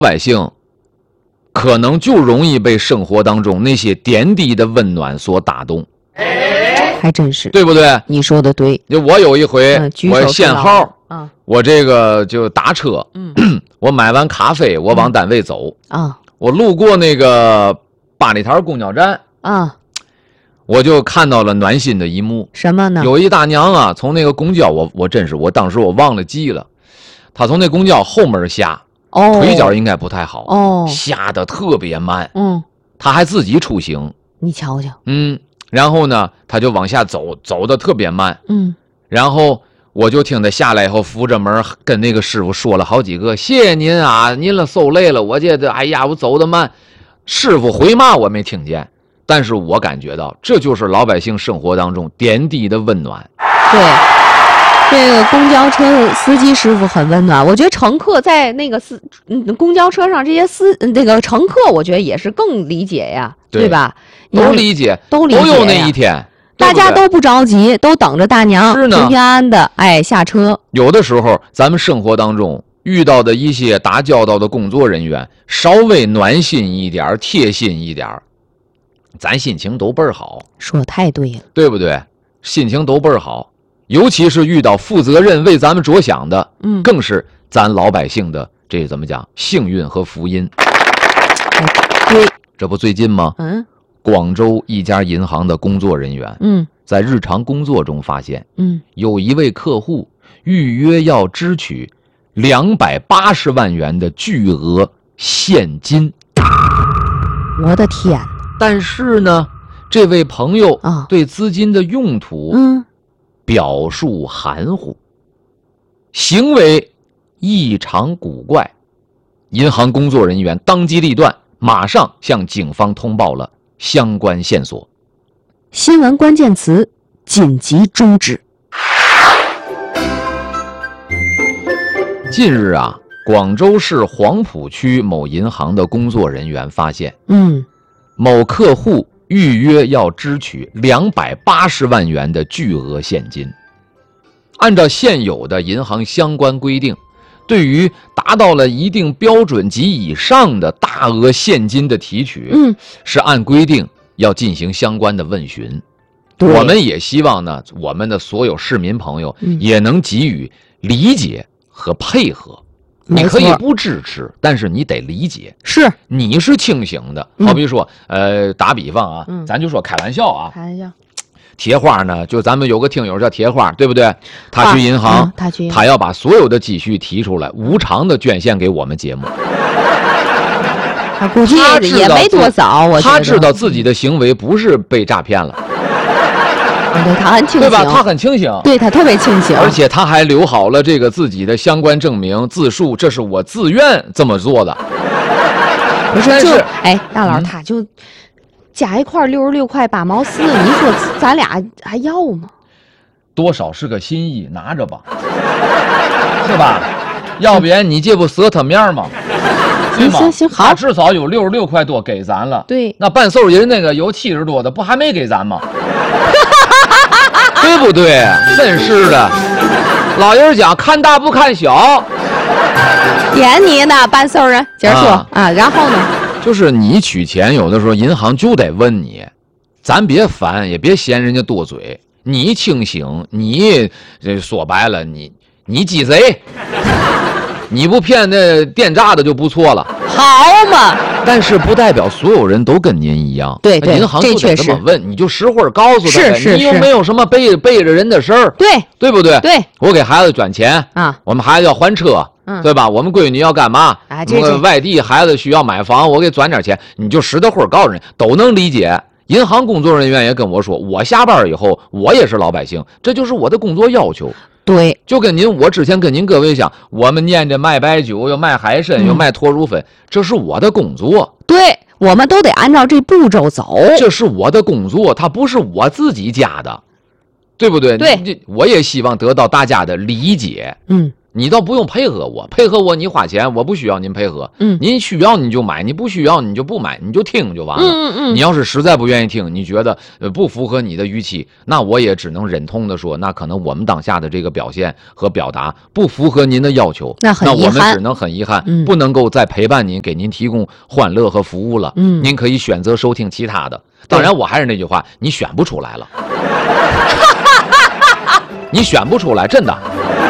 百姓可能就容易被生活当中那些点滴的温暖所打动， 还真是， 对不对？ 你说的对。 就我有一回，我限号，我这个就打车，我买完咖啡，我往单位走，我路过那个八里台公交站，我就看到了暖心的一幕。 什么呢？ 有一大娘啊，从那个公交，我真是，我当时我忘了记了，她从那公交后门下。腿脚应该不太好，下得特别慢，他还自己出行， 你瞧瞧， 然后呢，他就往下走，走得特别慢，然后我就听他下来以后扶着门跟那个师傅说了好几个，谢谢您啊，您了受累了，我觉得哎呀我走得慢，师傅回骂我没听见，但是我感觉到这就是老百姓生活当中点滴的温暖。 对。这个公交车司机师傅很温暖，我觉得乘客在那个公交车上这些那个乘客，我觉得也是更理解呀， 对吧？ 都理解，都有那一天， 大家都不着急，都等着大娘平平安安的下车。 有的时候咱们生活当中遇到的一些打交道的工作人员，稍微暖心一点，贴心一点，咱心情都倍儿好。 说得太对了， 对不对？心情都倍儿好。尤其是遇到负责任为咱们着想的，更是咱老百姓的这怎么讲幸运和福音。 对， 这不最近吗？广州一家银行的工作人员，在日常工作中发现，有一位客户预约要支取280万元的巨额现金。 我的天！ 但是呢，这位朋友对资金的用途，表述含糊，行为异常古怪，银行工作人员当机立断，马上向警方通报了相关线索。 新闻关键词：紧急终止。 近日啊，广州市黄埔区某银行的工作人员发现，某客户预约要支取280万元的巨额现金。按照现有的银行相关规定，对于达到了一定标准及以上的大额现金的提取，是按规定要进行相关的问询。我们也希望呢，我们的所有市民朋友也能给予理解和配合。你可以不支持，但是你得理解， 是你是清醒的。好比说，打比方啊，咱就说开玩笑啊， 开玩笑。 铁花呢，就咱们有个听友叫铁花，对不对？他去银行，他要把所有的积蓄提出来，无偿的捐献给我们节目。 他估计也没多少，我觉得他知道自己的行为不是被诈骗了。 对，他很清醒， 对吧？他很清醒， 对，他特别清醒， 而且他还留好了这个自己的相关证明，自述这是我自愿这么做的。 不是，大佬，他就加一块66块8毛4，你说咱俩还要吗？ 多少是个心意，拿着吧，是吧？要不然你这不折他面吗？ 行，好， 他至少有66块多给咱了。 对， 那半寿人那个有70多的，不还没给咱吗？对不对？真是的，老人讲看大不看小。 点你呢，半寿人，接着说啊。然后呢， 就是你取钱，有的时候银行就得问你，咱别烦，也别嫌人家多嘴。你清醒，你说白了，你鸡贼，你不骗那电诈的就不错了。 好嘛， 但是不代表所有人都跟您一样。 对， 银行就得这么问，你就实话告诉他，你有没有什么背着人的事儿？对不对？ 对， 我给孩子转钱啊，我们孩子要还车，对吧？我们闺女要干嘛？外地孩子需要买房，我给转点钱，你就实的话告诉人，都能理解。银行工作人员也跟我说，我下班以后，我也是老百姓，这就是我的工作要求。 对， 就跟我之前跟您各位讲，我们念着卖白酒，又卖海参，又卖脱乳粉，这是我的工作。 对，我们都得按照这步骤走。 这是我的工作，它不是我自己家的，对不对？ 对， 我也希望得到大家的理解。 你倒不用配合我你花钱，我不需要您配合。您需要你就买，你不需要你就不买，你就听就完了。你要是实在不愿意听，你觉得不符合你的预期，那我也只能忍痛的说，那可能我们当下的这个表现和表达不符合您的要求，那我们只能很遗憾，不能够再陪伴您，给您提供欢乐和服务了。您可以选择收听其他的。当然，我还是那句话，你选不出来了，你选不出来，真的。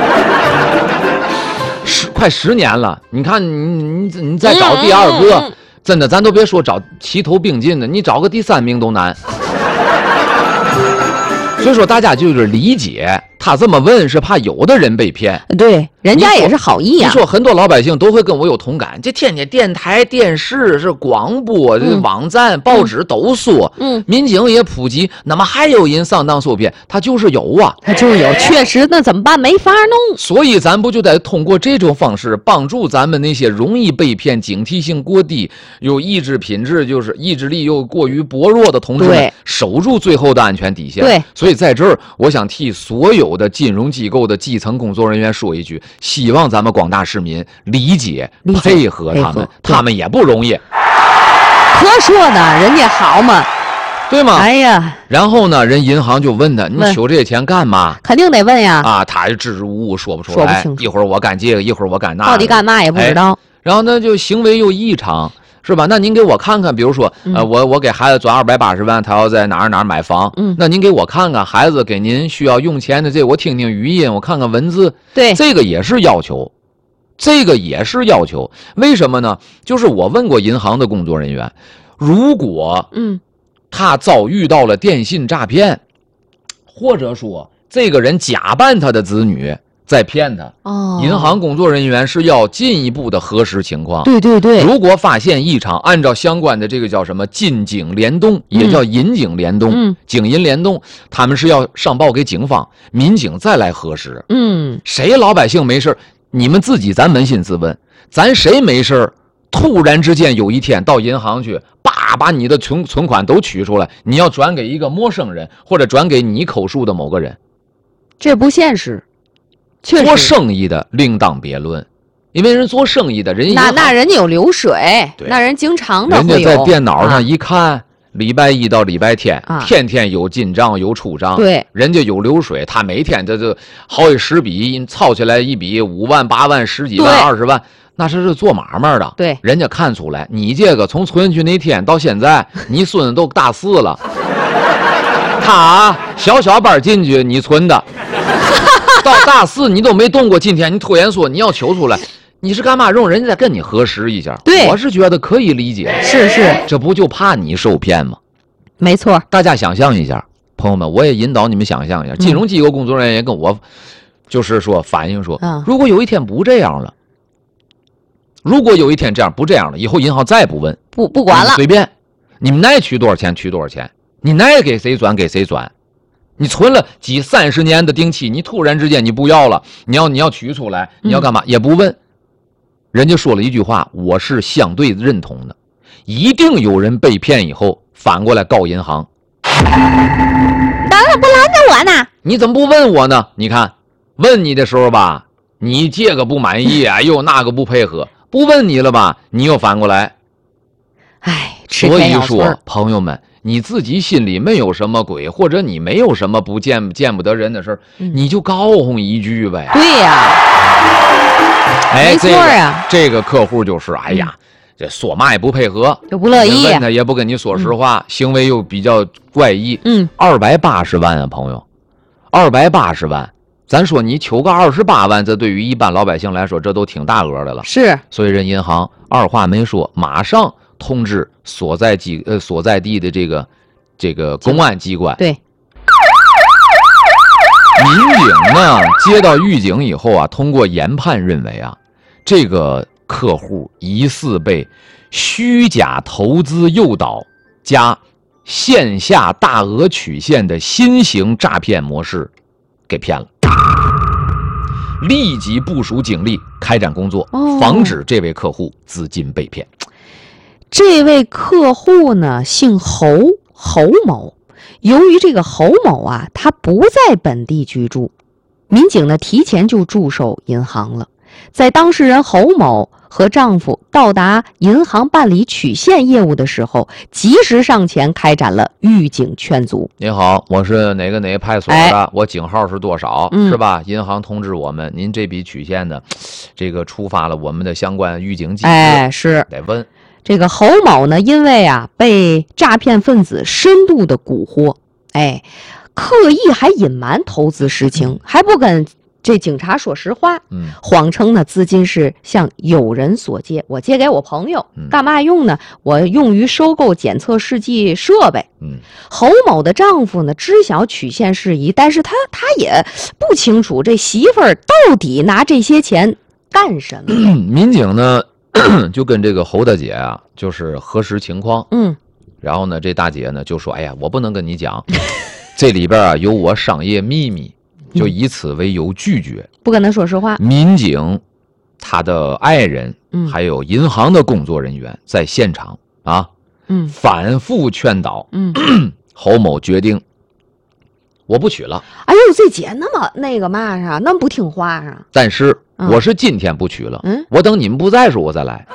快10年了，你看你再找第2个，真的咱都别说找齐头并进的，你找个第3名都难。所以说大家就是理解他这么问是怕有的人被骗， 对，人家也是好意啊。 你说很多老百姓都会跟我有同感，这天天电台、电视是广播、网站、报纸都说，民警也普及，那么还有人上当受骗，他就是有啊， 他就是有，确实那怎么办？没法弄。 所以咱不就得通过这种方式帮助咱们那些容易被骗、警惕性过低、有意志品质就是意志力又过于薄弱的同志们，守住最后的安全底线。 对， 所以在这儿，我想替所有的金融机构的基层工作人员说一句，希望咱们广大市民理解配合他们，他们也不容易。 可说呢，人家好嘛， 对吗？ 哎呀， 然后呢，人银行就问他，你取这些钱干嘛？ 肯定得问呀。 啊，他支支吾吾说不出来，一会儿我干这个，一会儿我干那个， 到底干嘛也不知道。 然后呢，就行为又异常。是吧？那您给我看看，比如说，我给孩子转280万，他要在哪儿买房，那您给我看看，孩子给您需要用钱的这，我听听语音，我看看文字， 对， 这个也是要求，这个也是要求。为什么呢？就是我问过银行的工作人员，如果他遭遇到了电信诈骗，或者说这个人假扮他的子女在骗他，银行工作人员是要进一步的核实情况。 对对对， 如果发现异常，按照相关的这个叫什么金警联动，也叫银警联动，警银联动，他们是要上报给警方，民警再来核实。谁老百姓没事，你们自己咱扪心自问，咱谁没事突然之间有一天到银行去，把你的存款都取出来，你要转给一个陌生人，或者转给你口述的某个人， 这不现实。 做生意的另当别论，因为人做生意的人那人家有流水，那人经常的会有， 人家在电脑上一看，礼拜一到礼拜天，天天有进账有出账， 对， 人家有流水，他每天这好几十笔，凑起来一笔5万8万10几万20万，那是做买卖的， 对， 人家看出来，你这个从存去那天到现在，你孙子都大4了，他小班进去你存的。到大4你都没动过，今天你突然说你要求出来，你是干嘛？让人家再跟你核实一下。 对， 我是觉得可以理解。 是， 这不就怕你受骗吗？ 没错。 大家想象一下，朋友们，我也引导你们想象一下，金融机构工作人员也跟我就是说反映说，如果有一天不这样了，如果有一天不这样了，以后银行再不问， 不管了， 随便你们爱取多少钱取多少钱，你爱给谁转给谁转。你存了30年的定期，你突然之间你不要了，你要取出来，你要干嘛也不问。人家说了一句话，我是相对认同的，一定有人被骗以后反过来告银行。 当然不拦着我呢， 你怎么不问我呢？你看问你的时候吧，你这个不满意啊，又那个不配合，不问你了吧，你又反过来。所以说朋友们，你自己心里没有什么鬼，或者你没有什么见不得人的事你就高哄一句呗。 对呀，没错呀。 这个客户就是，哎呀，这说嘛也不配合， 就不乐意， 问他也不跟你说实话，行为又比较怪异。280万啊，朋友，280万，咱说你求个28万，这对于一般老百姓来说，这都挺大额的了。 是， 所以人银行二话没说，马上通知所在地的这个公安机关。 对， 民警呢接到预警以后啊，通过研判认为啊，这个客户疑似被虚假投资诱导加线下大额取现的新型诈骗模式给骗了，立即部署警力开展工作，防止这位客户资金被骗。 这位客户呢姓侯某，由于这个侯某啊他不在本地居住， 民警呢提前就驻守银行了。在当事人侯某和丈夫到达银行办理取现业务的时候，及时上前开展了预警劝阻。 您好，我是哪个派出所的，我警号是多少，是吧？银行通知我们，您这笔取现呢，这个触发了我们的相关预警机制。 是得问这个侯某呢，因为被诈骗分子深度的蛊惑，刻意还隐瞒投资实情，还不跟这警察说实话，谎称呢资金是向友人所借，我借给我朋友，干嘛用呢？我用于收购检测试剂设备。侯某的丈夫呢知晓取现事宜，但是他也不清楚这媳妇儿到底拿这些钱干什么。 民警呢就跟这个侯大姐就是核实情况，然后呢这大姐呢就说，哎呀，我不能跟你讲，这里边有我商业秘密。就以此为由拒绝， 不跟他说实话。 民警、他的爱人，还有银行的工作人员在现场反复劝导，侯某决定，我不取了。 哎呦，这姐那个嘛啥，那么不听话啊！ 但是我是今天不取了，我等你们不在时候我再来。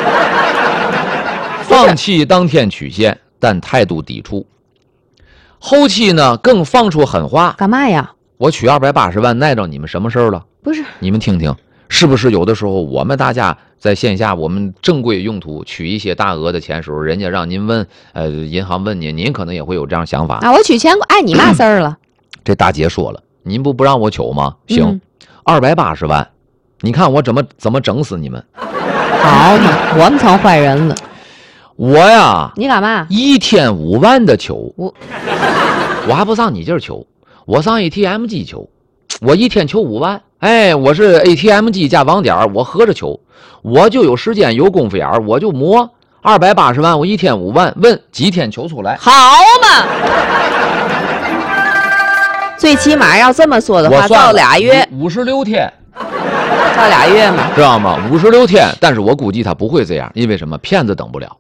放弃当天取现，但态度抵触。后期呢，更放出狠话， 干嘛呀？ 我取280万，奈着你们什么事儿了？ 不是， 你们听听，是不是有的时候我们大家在线下，我们正规用途取一些大额的钱时候，人家让您问，银行问您可能也会有这样想法我取钱碍你嘛事儿了？ 这大姐说了，您不让我取吗？行，280万，你看我怎么整死你们？ 好嘛，我们成坏人了。 我呀， 你干嘛 ？1天5万的求，我还不上你这儿求。我上 ATM 机求，我1天求5万，我是 ATM 机加网点，我合着求，我就有时间有功夫眼，我就磨280万，我1天5万，问几天求出来？ 好嘛，最起码要这么说的话，造2月 ，56天， 造2月嘛， 知道吗？56天，但是我估计他不会这样，因为什么？骗子等不了。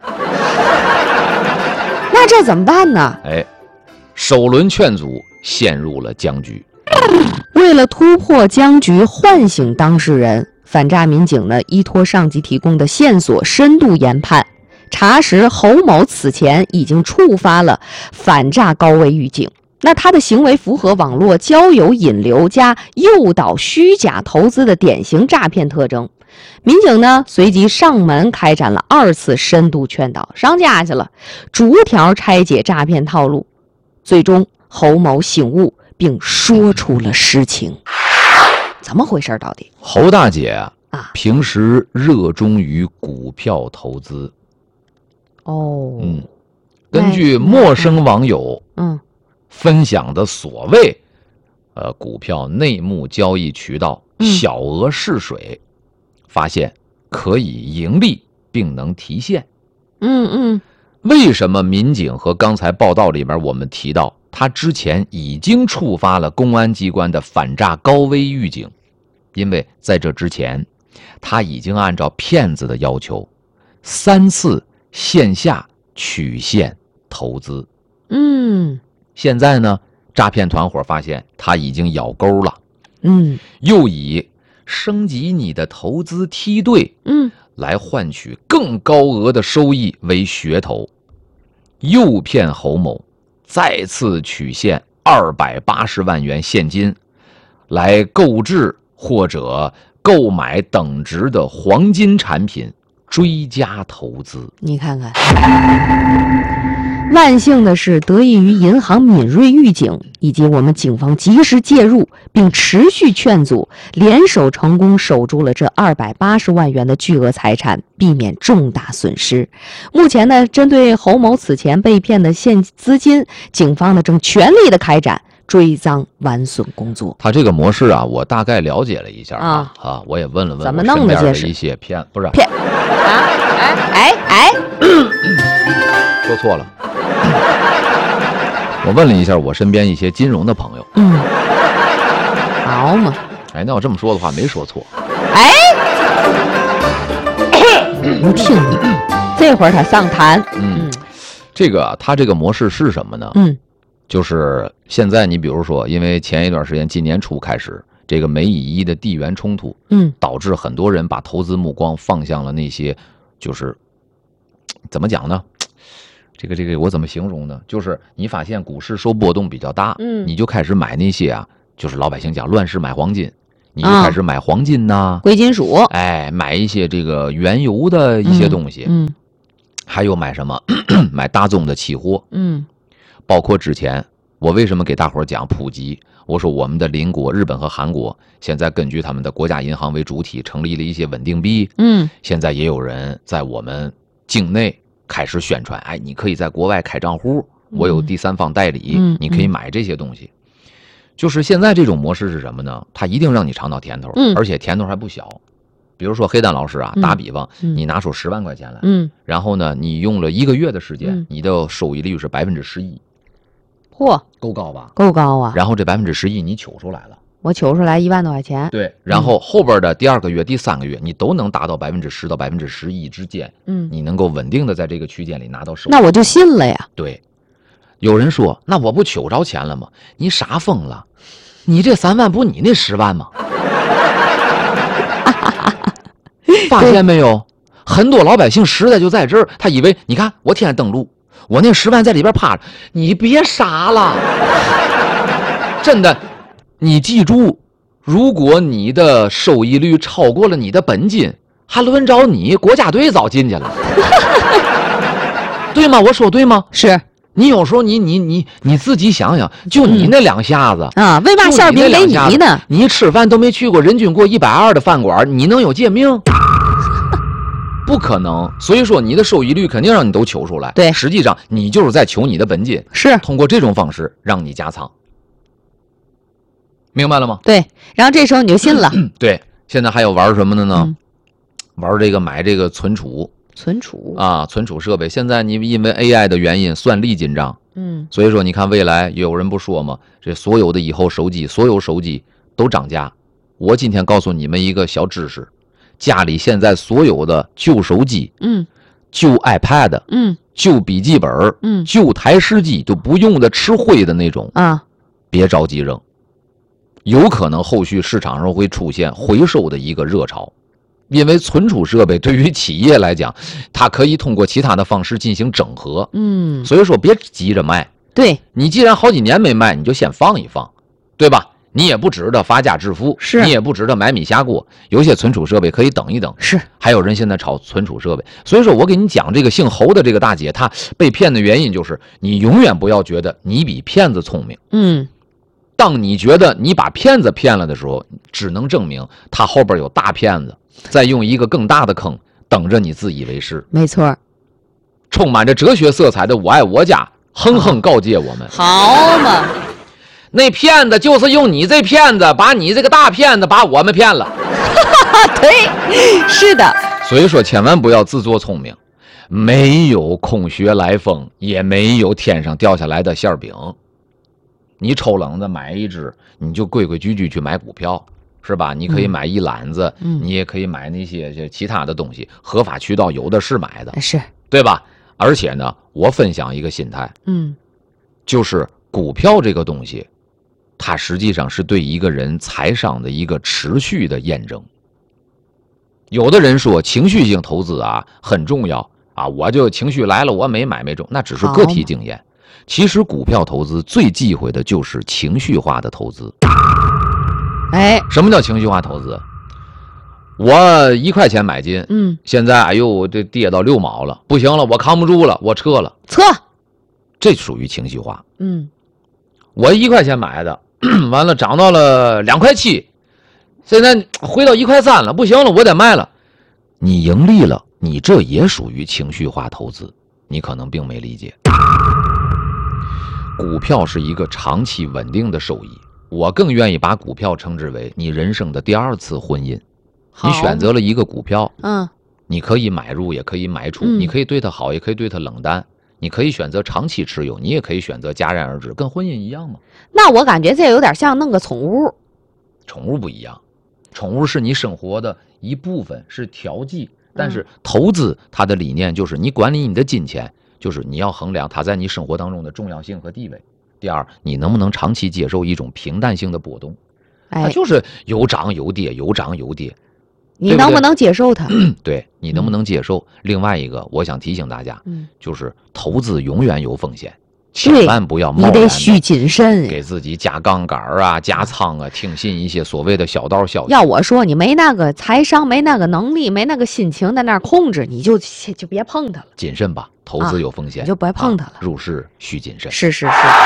那这怎么办呢？ 首轮劝阻陷入了僵局。 为了突破僵局，唤醒当事人，反诈民警呢依托上级提供的线索，深度研判，查实侯某此前已经触发了反诈高危预警。那他的行为符合网络交友引流加诱导虚假投资的典型诈骗特征。民警呢随即上门开展了2次深度劝导，上家去了，逐条拆解诈骗套路。最终侯某醒悟并说出了实情。怎么回事到底？ 侯大姐平时热衷于股票投资。根据陌生网友分享的所谓股票内幕交易渠道小额试水，发现可以盈利并能提现。为什么民警和刚才报道里面我们提到他之前已经触发了公安机关的反诈高危预警？因为在这之前他已经按照骗子的要求3次线下取现投资。现在呢，诈骗团伙发现他已经咬钩了，又以升级你的投资梯队来换取更高额的收益为噱头，诱骗侯某再次取现280万元现金，来购置或者购买等值的黄金产品，追加投资。 你看看，万幸的是，得益于银行敏锐预警以及我们警方及时介入并持续劝阻，联手成功守住了这280万元的巨额财产，避免重大损失。目前呢，针对侯某此前被骗的现资金，警方呢正全力的开展追赃完损工作。 他这个模式我大概了解了一下我也问了问怎么弄的， 这是一些骗说错了。我问了一下我身边一些金融的朋友。 好嘛。 那我这么说的话没说错。 不听你，这会儿他上谈。 他这个模式是什么呢？就是现在你比如说，因为前一段时间今年初开始， 这个美以一的地缘冲突，导致很多人把投资目光放向了那些，就是怎么讲呢？这个我怎么形容呢？就是你发现股市受波动比较大，你就开始买那些啊，就是老百姓讲乱世买黄金，你就开始买黄金呐、 贵金属， 哎，买一些这个原油的一些东西，还有买什么？买大宗的期货，包括之前我为什么给大伙讲普及？我说我们的邻国日本和韩国现在根据他们的国家银行为主体成立了一些稳定币，现在也有人在我们境内开始宣传，哎，你可以在国外开账户，我有第三方代理，你可以买这些东西。就是现在这种模式是什么呢？它一定让你尝到甜头，而且甜头还不小。比如说黑蛋老师啊，打比方，你拿出10万块钱来，然后呢，你用了1个月的时间，你的收益率是11%， 嚯，够高吧？ 够高啊！ 然后这11%你取出来了， 我取出来1万多块钱， 对，然后后边的第2个月、第3个月，你都能达到10%到11%之间，你能够稳定的在这个区间里拿到收益， 那我就信了呀。 对，有人说，那我不取着钱了吗？你傻疯了，你这3万不你那10万吗？发现没有，很多老百姓实在就在这儿，他以为你看我天天登录，我那10万在里边趴着，你别傻了，真的，你记住，如果你的收益率超过了你的本金，还轮着你国家队早进去了，对吗？我说对吗？ 是。 你有时候你自己想想，就你那2下子啊，为嘛馅饼给你呢？ 你吃饭都没去过人均过120的饭馆，你能有借命？不可能。所以说你的收益率肯定让你都求出来。 对， 实际上你就是在求你的本金， 是通过这种方式让你加仓，明白了吗？ 对，然后这时候你就信了。 对，现在还有玩什么的呢？玩这个买这个存储啊，存储设备。现在你因为 AI 的原因，算力紧张，所以说你看未来有人不说吗？这所有的以后手机，所有手机都涨价。我今天告诉你们一个小知识，家里现在所有的旧手机，旧 iPad，旧笔记本，旧台式机都不用的吃灰的那种啊，别着急扔，有可能后续市场上会出现回收的一个热潮。因为存储设备对于企业来讲，它可以通过其他的方式进行整合，所以说别急着卖。 对， 你既然好几年没卖，你就先放一放，对吧？你也不值得发家致富， 是你也不值得买米下锅。有些存储设备可以等一等， 是。还有人现在炒存储设备，所以说我给你讲这个姓侯的这个大姐，她被骗的原因就是，你永远不要觉得你比骗子聪明，当你觉得你把骗子骗了的时候，只能证明他后边有大骗子在用一个更大的坑等着你自以为是。 没错， 充满着哲学色彩的我爱我家哼哼告诫我们， 好嘛， 那骗子就是用你这骗子把你这个大骗子把我们骗了。 对，是的。 所以说千万不要自作聪明，没有空穴来风，也没有天上掉下来的馅饼。你抽冷子买一只，你就规规矩矩去买股票，是吧？你可以买一篮子，你也可以买那些其他的东西，合法渠道有的是买的， 是， 对吧？而且呢，我分享一个心态，就是股票这个东西，它实际上是对一个人财商的一个持续的验证。有的人说情绪性投资啊很重要啊，我就情绪来了我没买没中，那只是个体经验。其实股票投资最忌讳的就是情绪化的投资。 哎， 什么叫情绪化投资？我1块钱买进，现在哎呦这跌到6毛了，不行了，我扛不住了，我撤了，这属于情绪化。我1块钱买的，完了涨到了2块7，现在回到1块3了，不行了，我得卖了。你盈利了，你这也属于情绪化投资，你可能并没理解。股票是一个长期稳定的收益，我更愿意把股票称之为你人生的第2次婚姻。你选择了一个股票，你可以买入也可以卖出，你可以对它好也可以对它冷淡，你可以选择长期持有，你也可以选择戛然而止，跟婚姻一样嘛。 那我感觉这有点像弄个宠物。 宠物不一样，宠物是你生活的一部分，是调剂，但是投资它的理念就是你管理你的金钱，就是你要衡量它在你生活当中的重要性和地位。第二，你能不能长期接受一种平淡性的波动？ 它就是有涨有跌，有涨有跌。 你能不能接受它？ 对，你能不能接受？另外一个，我想提醒大家，就是投资永远有风险，千万不要贸然， 你得需谨慎， 给自己加杠杆啊、加仓啊，听信一些所谓的小道消息。 要我说，你没那个财商，没那个能力，没那个心情在那儿控制，你就别碰它了。 谨慎吧，投资有风险， 你就别碰它了。 入市需谨慎。 是。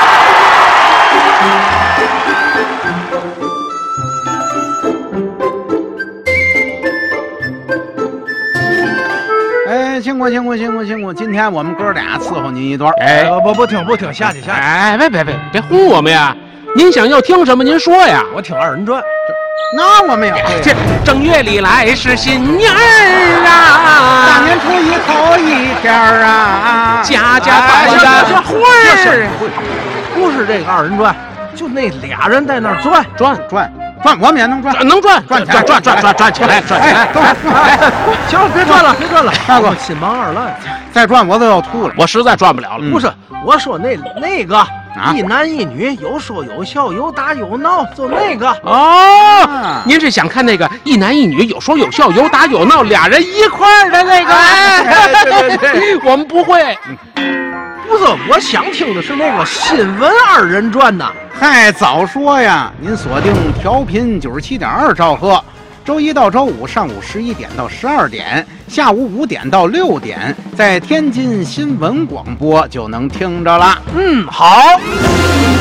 辛苦，今天我们哥俩伺候您一段。 不听，下去。 别哄我们呀！您想要听什么？您说呀。 我听二人转。 那我们也会。这正月里来是新年儿啊， 大年初一头一天啊， 家团圆这会儿。 不是这个二人转，就那俩人在那儿转， 我们也能转， 转起来。 行了，别转了，大哥，心忙二烂， 再转我都要吐了， 我实在转不了了。 不是，我说那个一男一女，有说有笑，有打有闹，就那个。 您是想看那个一男一女有说有笑，有打有闹，俩人一块儿的那个？对，我们不会。 不是，我想听的是那个新闻二人转呐。 嗨，早说呀！您锁定调频97.2兆赫，周一到周五上午11点到12点，下午5点到6点，在天津新闻广播就能听着了。 好。